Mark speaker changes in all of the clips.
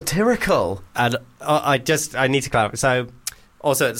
Speaker 1: satirical.
Speaker 2: And I need to clarify. So, also,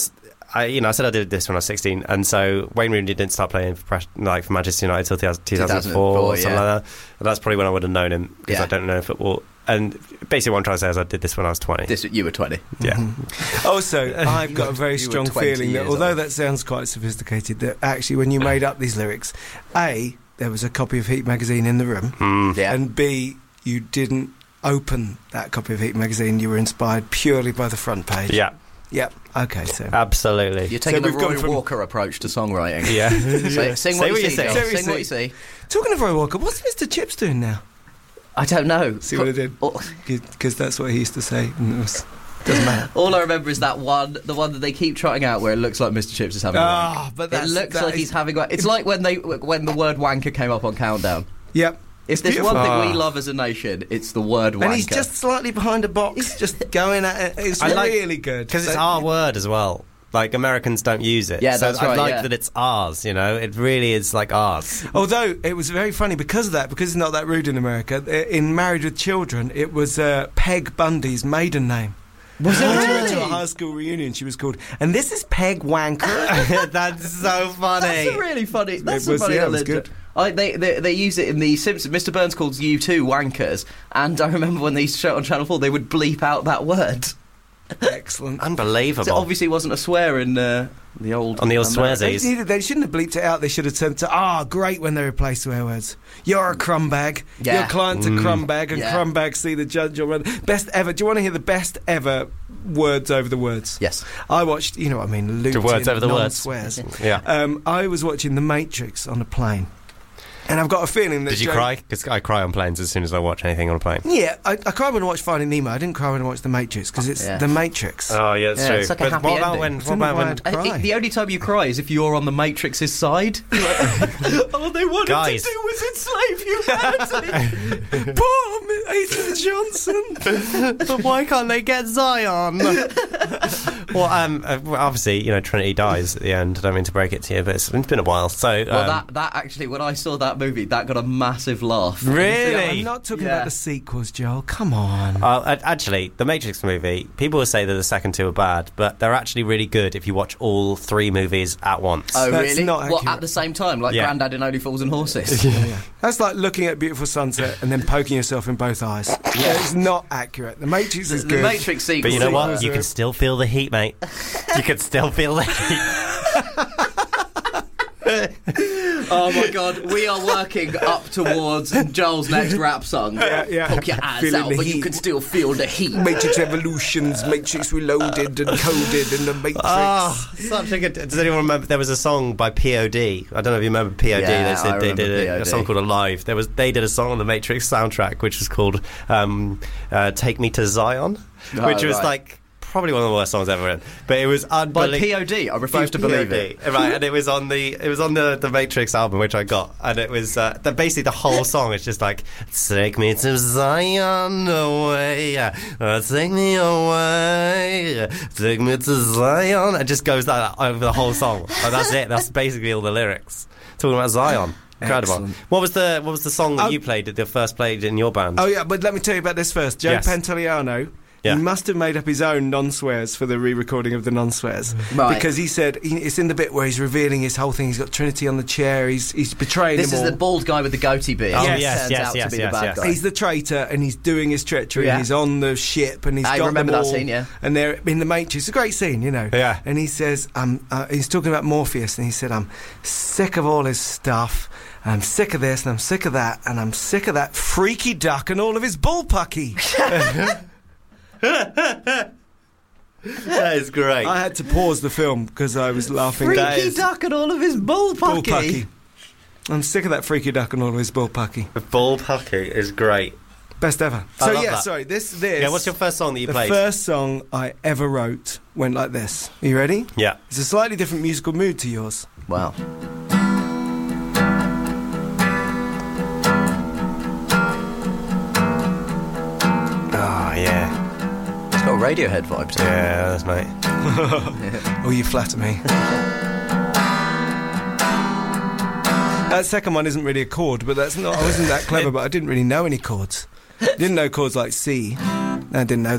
Speaker 2: I said I did this when I was 16, and so Wayne Rooney didn't start playing for Manchester United until 2004 or something like that. And that's probably when I would have known him, because I don't know football. And basically what I'm trying to say is I did this when I was 20.
Speaker 1: You were 20.
Speaker 2: Yeah.
Speaker 3: Mm-hmm. Also, I've got a very strong feeling that, although that sounds quite sophisticated, that actually when you made up these lyrics, A, there was a copy of Heat magazine in the room, and B, you didn't open that copy of Heat magazine, you were inspired purely by the front page.
Speaker 2: Yeah.
Speaker 3: Yep. Okay, so
Speaker 2: absolutely.
Speaker 1: You're taking the Roy Walker approach to songwriting.
Speaker 2: Yeah.
Speaker 1: Sing what you see. Sing what you see.
Speaker 3: Talking of Roy Walker, what's Mr. Chips doing now?
Speaker 1: I don't know.
Speaker 3: See what I did? Because that's what he used to say. And it doesn't matter.
Speaker 1: All I remember is the one that they keep trotting out where it looks like Mr. Chips is having a wank.
Speaker 3: But
Speaker 1: it looks like he's having a wank. It's like when the word wanker came up on Countdown.
Speaker 3: Yep.
Speaker 1: If there's one thing we love as a nation, it's the word wanker.
Speaker 3: And he's just slightly behind a box, just going at it. It's really good.
Speaker 2: Because it's our word as well. Like, Americans don't use it.
Speaker 1: Yeah,
Speaker 2: so
Speaker 1: that's right.
Speaker 2: I like that it's ours, you know? It really is like ours.
Speaker 3: Although, it was very funny because of that, because it's not that rude in America. In Married with Children, it was Peg Bundy's maiden name.
Speaker 1: Was it
Speaker 3: She
Speaker 1: really?
Speaker 3: went to a high school reunion, she was called, and this is Peg Wanker.
Speaker 2: That's so funny.
Speaker 1: That's a really funny... That's
Speaker 3: it was,
Speaker 1: a funny
Speaker 3: yeah, it was
Speaker 1: little...
Speaker 3: good.
Speaker 1: They use it in The Simpsons. Mr. Burns calls U2 wankers, and I remember when they used to show it on Channel 4, they would bleep out that word.
Speaker 3: Excellent.
Speaker 2: Unbelievable.
Speaker 1: So obviously it wasn't a swear in the old...
Speaker 2: On the old swearsies.
Speaker 3: They shouldn't have bleeped it out. They should have said, great when they replace swear words. You're a crumb bag.
Speaker 1: Yeah.
Speaker 3: Your client's a crumb bag, and crumb bags see the judge. Best ever. Do you want to hear the best ever words over the words?
Speaker 1: Yes.
Speaker 3: I watched, you know what I mean, Luton,
Speaker 2: words over the words.
Speaker 3: swears.
Speaker 2: Yeah.
Speaker 3: I was watching The Matrix on a plane. And I've got a feeling that...
Speaker 2: Did you cry? Because I cry on planes as soon as I watch anything on a plane.
Speaker 3: Yeah, I cried when I watched Finding Nemo. I didn't cry when I watched The Matrix, because it's The Matrix.
Speaker 2: Oh, yeah, it's true.
Speaker 1: It's like a happy ending. The only time you cry is if you're on the Matrix's side. All they wanted to do was enslave humanity.
Speaker 3: Poor Aidan Johnson.
Speaker 2: But why can't they get Zion? Well, obviously, you know, Trinity dies at the end. I don't mean to break it to you, but it's been a while. So,
Speaker 1: that actually, when I saw that movie, that got a massive laugh.
Speaker 2: Really?
Speaker 3: I'm not talking about the sequels, Joel. Come on.
Speaker 2: Actually, the Matrix movie, people will say that the second two are bad, but they're actually really good if you watch all three movies at once.
Speaker 1: Oh,
Speaker 3: That's
Speaker 1: really?
Speaker 3: not accurate.
Speaker 1: What, at the same time? Like Grandad in Only Fools and Horses?
Speaker 3: Yeah. That's like looking at a beautiful sunset and then poking yourself in both eyes. It's not accurate. The Matrix is good.
Speaker 1: The Matrix sequel.
Speaker 2: But you know what? You can still feel the heat, mate. You can still feel the heat.
Speaker 1: Oh my God, we are working up towards Joel's next rap song.
Speaker 3: Yeah.
Speaker 1: Poke your eyes
Speaker 3: Feeling
Speaker 1: out,
Speaker 3: the
Speaker 1: but you
Speaker 3: heat.
Speaker 1: can still feel the heat.
Speaker 3: Matrix Evolutions, Matrix Reloaded and Coded and the Matrix.
Speaker 2: Such a good... Does anyone remember? There was a song by P.O.D. I don't know if you remember P.O.D.
Speaker 1: Yeah,
Speaker 2: they did a
Speaker 1: POD.
Speaker 2: song called Alive. They did a song on the Matrix soundtrack which was called Take Me to Zion, which was like probably one of the worst songs ever written. But it was unbelievable.
Speaker 1: By POD, I refuse to believe it.
Speaker 2: Right, and it was on the Matrix album, which I got, and it was basically the whole song is just like, take me to Zion away, take me away, take me to Zion. It just goes like that over the whole song. And that's it. That's basically all the lyrics. Talking about Zion. Incredible.
Speaker 3: Excellent.
Speaker 2: What was the song that you played, the first played in your band?
Speaker 3: Oh yeah, but let me tell you about this first. Joe Pantoliano.
Speaker 2: Yeah.
Speaker 3: He must have made up his own non-swears for the re-recording of the non-swears.
Speaker 1: Right.
Speaker 3: Because he said, it's in the bit where he's revealing his whole thing. He's got Trinity on the chair. He's betraying them all.
Speaker 1: This is the bald guy with the goatee beard.
Speaker 2: Oh,
Speaker 1: Turns out to be the bad guy.
Speaker 3: He's the traitor, and he's doing his treachery, and he's on the ship, and
Speaker 1: I
Speaker 3: got
Speaker 1: remember
Speaker 3: them
Speaker 1: that
Speaker 3: all,
Speaker 1: scene, yeah.
Speaker 3: And they're in the Matrix. It's a great scene, you know.
Speaker 2: Yeah.
Speaker 3: And he says, he's talking about Morpheus, and he said, I'm sick of all his stuff. I'm sick of this, and I'm sick of that, and I'm sick of that freaky duck and all of his bullpucky.
Speaker 2: That is great.
Speaker 3: I had to pause the film because I was laughing.
Speaker 1: Freaky duck and all of his bullpucky.
Speaker 3: I'm sick of that freaky duck and all of his bullpucky.
Speaker 2: The bullpucky is great.
Speaker 3: Best ever.
Speaker 2: I love that.
Speaker 3: Sorry, this.
Speaker 2: Yeah, what's your first song that you played?
Speaker 3: The first song I ever wrote went like this. Are you ready?
Speaker 2: Yeah.
Speaker 3: It's a slightly different musical mood to yours.
Speaker 1: Wow.
Speaker 2: Oh, yeah.
Speaker 1: It's got Radiohead vibes.
Speaker 2: Yeah, that's mate.
Speaker 3: Oh, you flatter me. That second one isn't really a chord, but that's not. I wasn't that clever, but I didn't really know any chords. Didn't know chords like C. I didn't know